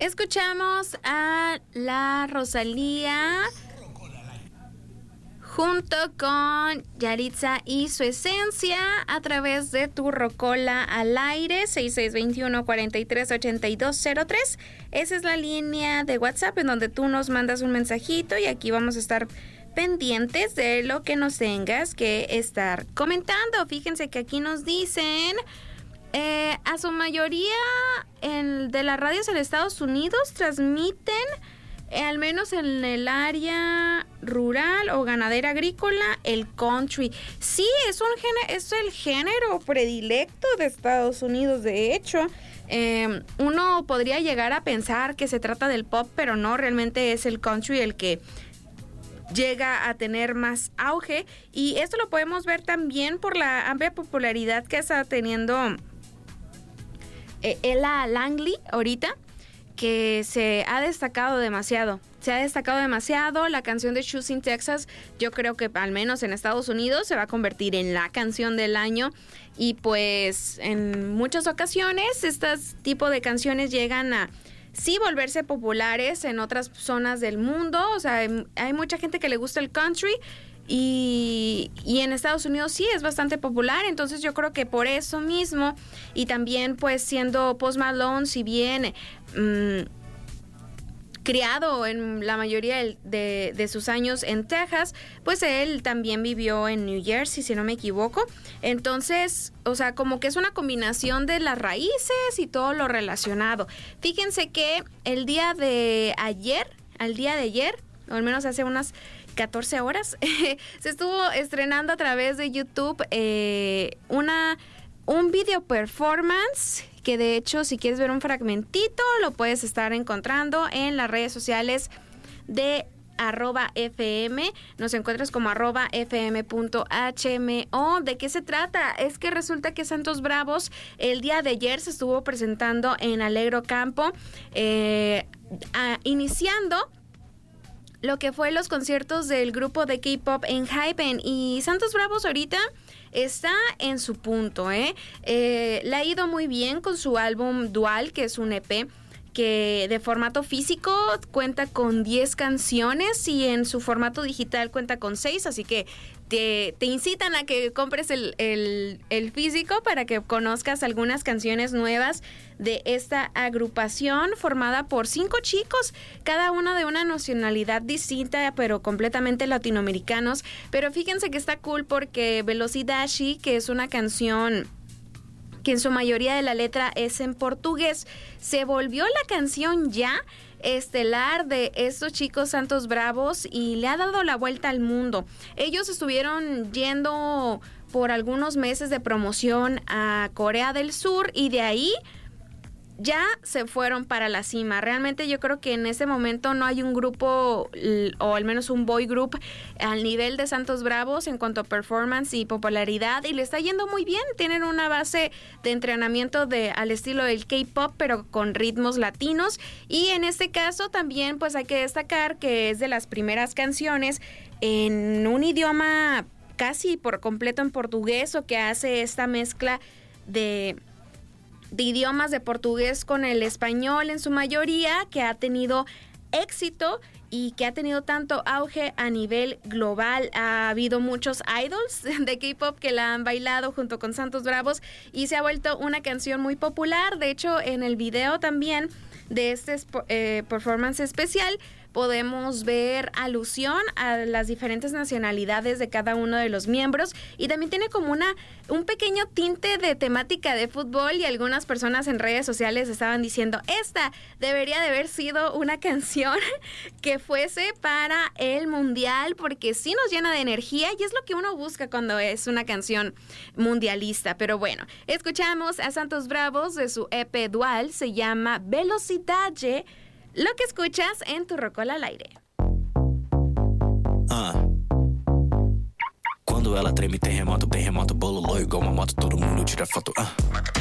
Escuchamos a la Rosalía junto con Yaritza y su esencia a través de tu Rocola al aire, 6621-438203. Esa es la línea de WhatsApp en donde tú nos mandas un mensajito y aquí vamos a estar pendientes de lo que nos tengas que estar comentando. Fíjense que aquí nos dicen... a su mayoría de las radios en Estados Unidos transmiten, al menos en el área rural o ganadera agrícola, el country. Sí, es el género predilecto de Estados Unidos. De hecho, uno podría llegar a pensar que se trata del pop, pero no, realmente es el country el que llega a tener más auge. Y esto lo podemos ver también por la amplia popularidad que está teniendo Ella Langley ahorita, que se ha destacado demasiado. La canción de Choosing Texas, yo creo que al menos en Estados Unidos se va a convertir en la canción del año. Y pues en muchas ocasiones estos tipos de canciones llegan a sí volverse populares en otras zonas del mundo. O sea, hay mucha gente que le gusta el country. Y en Estados Unidos sí es bastante popular, entonces yo creo que por eso mismo, y también pues siendo Post Malone, si bien criado en la mayoría de sus años en Texas, pues él también vivió en New Jersey, si no me equivoco. Entonces, o sea, como que es una combinación de las raíces y todo lo relacionado. Fíjense que al día de ayer, o al menos hace unas 14 horas, se estuvo estrenando a través de YouTube un video performance, que de hecho, si quieres ver un fragmentito, lo puedes estar encontrando en las redes sociales de @fm. Nos encuentras como @fm.hmo. ¿De qué se trata? Es que resulta que Santos Bravos el día de ayer se estuvo presentando en Alegro Campo, iniciando lo que fue los conciertos del grupo de K-pop ENHYPEN. Y Santos Bravos ahorita está en su punto, le ha ido muy bien con su álbum Dual, que es un EP que de formato físico cuenta con 10 canciones y en su formato digital cuenta con 6, así que te incitan a que compres el físico para que conozcas algunas canciones nuevas de esta agrupación formada por 5 chicos, cada uno de una nacionalidad distinta, pero completamente latinoamericanos. Pero fíjense que está cool porque Velocidade, que es una canción que en su mayoría de la letra es en portugués, se volvió la canción ya estelar de estos chicos Santos Bravos y le ha dado la vuelta al mundo. Ellos estuvieron yendo por algunos meses de promoción a Corea del Sur y de ahí ya se fueron para la cima. Realmente yo creo que en ese momento no hay un grupo, o al menos un boy group, al nivel de Santos Bravos en cuanto a performance y popularidad, y le está yendo muy bien. Tienen una base de entrenamiento al estilo del K-pop, pero con ritmos latinos, y en este caso también pues hay que destacar que es de las primeras canciones en un idioma casi por completo en portugués, o que hace esta mezcla de idiomas de portugués con el español en su mayoría, que ha tenido éxito y que ha tenido tanto auge a nivel global. Ha habido muchos idols de K-pop que la han bailado junto con Santos Bravos y se ha vuelto una canción muy popular. De hecho, en el video también de este performance especial podemos ver alusión a las diferentes nacionalidades de cada uno de los miembros, y también tiene como un pequeño tinte de temática de fútbol, y algunas personas en redes sociales estaban diciendo, esta debería de haber sido una canción que fuese para el mundial, porque sí nos llena de energía y es lo que uno busca cuando es una canción mundialista. Pero bueno, escuchamos a Santos Bravos de su EP Dual, se llama Velocidade, lo que escuchas en tu Rocola al aire. Quando ela treme, terremoto, bololô, igual uma moto, todo mundo tira foto.